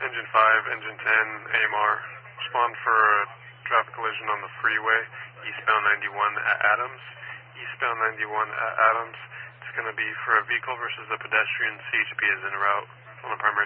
Engine 5, Engine 10, AMR. Respond for a traffic collision on the freeway, eastbound 91 at Adams. Eastbound 91 at Adams. It's going to be for a vehicle versus a pedestrian. CHP is en route on the primary